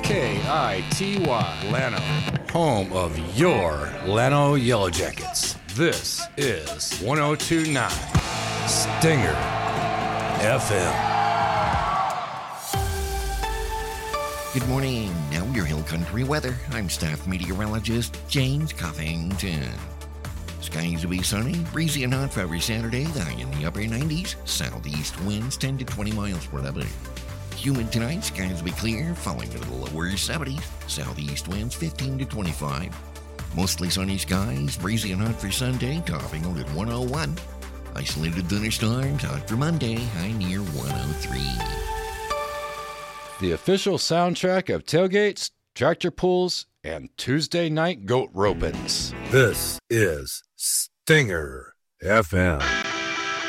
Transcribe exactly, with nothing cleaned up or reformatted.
K I T Y, Llano, home of your Llano Yellow Jackets. This is one oh two point nine Stinger F M. Good morning. Now your Hill Country weather. I'm staff meteorologist James Covington. Skies will be sunny, breezy and hot for every Saturday. The high in the upper nineties. Southeast winds ten to twenty miles per hour. Humid tonight. Skies will be clear, falling to the lower seventies. Southeast winds fifteen to twenty-five. Mostly sunny skies, breezy and hot for Sunday, topping out at one oh one. Isolated thunderstorms hot for Monday, high near one oh three. The official soundtrack of tailgates, tractor pulls, and Tuesday night goat ropings. This is Stinger F M.